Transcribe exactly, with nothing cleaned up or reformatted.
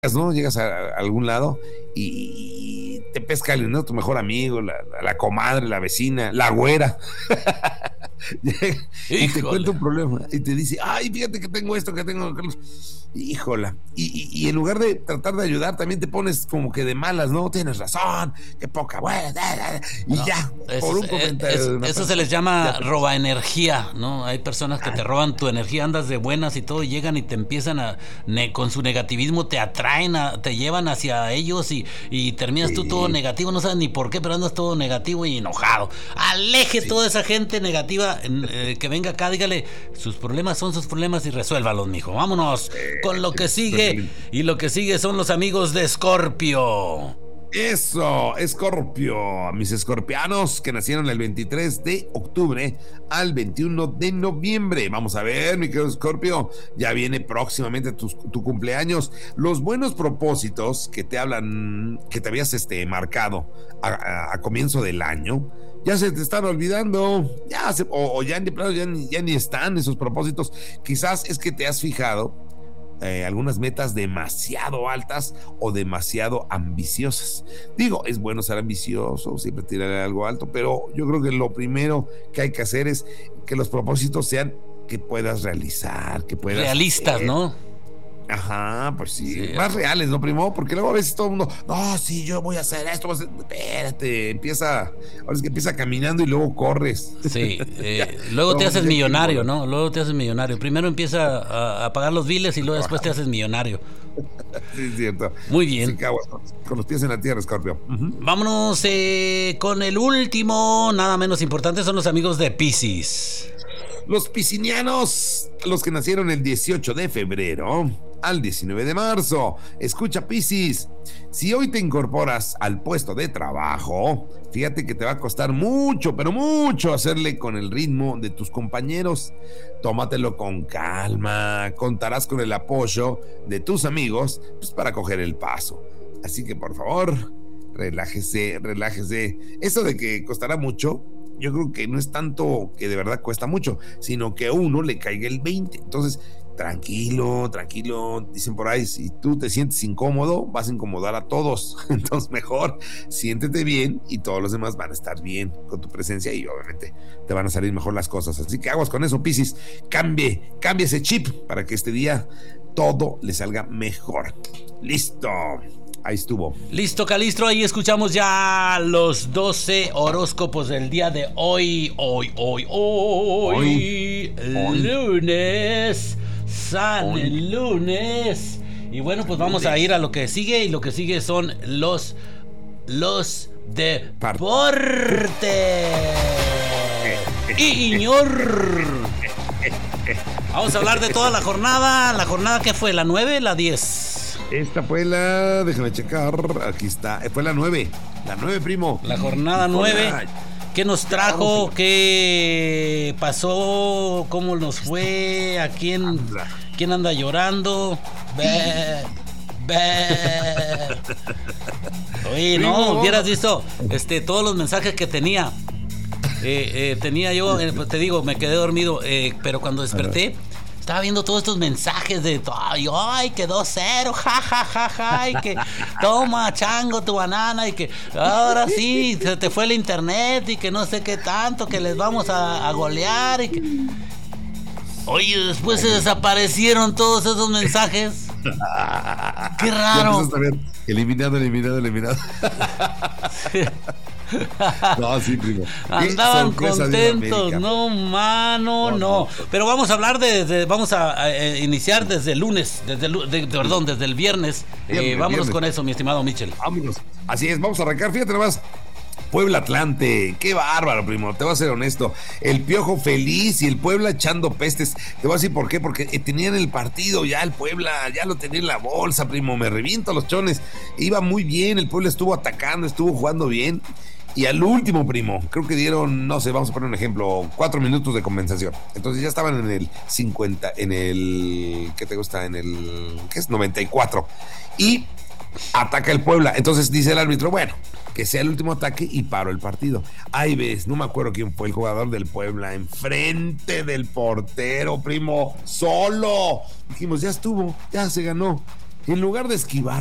¿no? Llegas a, a algún lado y, y te pesca alguien, ¿no? Tu mejor amigo, la, la, la comadre, la vecina, la güera. Y te cuenta un problema y te dice, ay, fíjate que tengo esto, que tengo... Híjola. Y, y, y en lugar de tratar de ayudar, también te pones como que de malas, ¿no? Tienes razón, qué poca buena. Y no, ya, es, por un comentario. Es, eso se les llama roba energía, ¿no? Hay personas que te roban tu energía, andas de buenas y todo, y llegan y te empiezan a, ne, con su negativismo, te atraen, a, te llevan hacia ellos y, y terminas sí. tú todo negativo, no sabes ni por qué, pero andas todo negativo y enojado. Aleje sí. toda esa gente negativa eh, que venga acá, dígale, sus problemas son sus problemas y resuélvalos, mijo. Vámonos con lo que sigue, y lo que sigue son los amigos de Escorpio. Eso, Escorpio, mis escorpianos que nacieron el veintitrés de octubre al veintiuno de noviembre. Vamos a ver, mi querido Escorpio, ya viene próximamente tu, tu cumpleaños. Los buenos propósitos que te hablan, que te habías este, marcado a, a, a comienzo del año, ya se te están olvidando, ya se, o, o ya, ya, ya ni están esos propósitos. Quizás es que te has fijado Eh, algunas metas demasiado altas o demasiado ambiciosas. Digo, es bueno ser ambicioso, siempre tirar algo alto, pero yo creo que lo primero que hay que hacer es que los propósitos sean que puedas realizar, que puedas... Realistas, hacer. ¿no? Ajá, pues sí, sí, más reales, ¿no, primo? Porque luego a veces todo el mundo, no, sí, yo voy a hacer esto, voy a hacer... espérate, empieza, ahora es que empieza caminando y luego corres. Sí, eh, luego te haces millonario, ¿no? Luego te haces millonario. Primero empieza a, a pagar los biles y luego después te haces millonario. Sí, es cierto. Muy bien. Así que aguas, con los pies en la tierra, Escorpio. Uh-huh. Vámonos eh, con el último, nada menos importante, son los amigos de Piscis. Los piscinianos, los que nacieron el dieciocho de febrero al diecinueve de marzo. Escucha, Piscis, si hoy te incorporas al puesto de trabajo, fíjate que te va a costar mucho, pero mucho hacerle con el ritmo de tus compañeros. Tómatelo con calma, contarás con el apoyo de tus amigos pues, para coger el paso. Así que por favor, relájese, relájese. Eso de que costará mucho, yo creo que no es tanto que de verdad cuesta mucho, sino que a uno le caiga el veinte. Entonces, tranquilo, tranquilo, dicen por ahí, si tú te sientes incómodo, vas a incomodar a todos. Entonces, mejor siéntete bien y todos los demás van a estar bien con tu presencia y obviamente te van a salir mejor las cosas. Así que aguas con eso, Piscis. Cambie, cambie ese chip para que este día todo le salga mejor. Listo. Ahí estuvo. Listo, Calistro, ahí escuchamos ya los doce horóscopos del día de hoy. Hoy, hoy, hoy. Hoy. Lunes. San hoy. Lunes. Y bueno, pues vamos a ir a lo que sigue. Y lo que sigue son los Los deportes. Y Iñor. Vamos a hablar de toda la jornada. La jornada que fue, la nueve, la diez. Esta fue la, déjame checar, aquí está, fue la nueve, la nueve, primo. La jornada nueve, ¿qué nos trajo? ¿Qué pasó? ¿Cómo nos fue? ¿A quién, quién anda llorando? Be, be. Oye, no, hubieras visto este, todos los mensajes que tenía. Eh, eh, tenía yo, eh, te digo, me quedé dormido, eh, pero cuando desperté, estaba viendo todos estos mensajes de ay, ay, quedó cero, ja, ja, ja, ja, y que toma, chango, tu banana, y que ahora sí, se te fue el internet, y que no sé qué tanto, que les vamos a, a golear, y que... Oye, después se desaparecieron todos esos mensajes. Qué raro. Eliminado, eliminado, eliminado. No, sí, primo. Andaban contentos, no, mano, no, no. Pero vamos a hablar de, de vamos a, a iniciar desde el lunes, desde el, de, perdón, desde el viernes. viernes eh, vámonos viernes. Con eso, mi estimado Michel. Vámonos. Así es, vamos a arrancar. Fíjate nomás. Puebla Atlante, qué bárbaro, primo, te voy a ser honesto, el Piojo feliz y el Puebla echando pestes. Te voy a decir por qué, porque tenían el partido ya, el Puebla ya lo tenía en la bolsa, primo, me reviento los chones, iba muy bien, el Puebla estuvo atacando, estuvo jugando bien, y al último, primo, creo que dieron, no sé, vamos a poner un ejemplo, cuatro minutos de compensación, entonces ya estaban en el cincuenta, en el, ¿qué te gusta? En el, ¿qué es? noventa y cuatro, y ataca el Puebla, entonces dice el árbitro, bueno, que sea el último ataque y paro el partido. Ahí ves, no me acuerdo quién fue el jugador del Puebla, enfrente del portero, primo, solo. Dijimos, ya estuvo, ya se ganó. En lugar de esquivar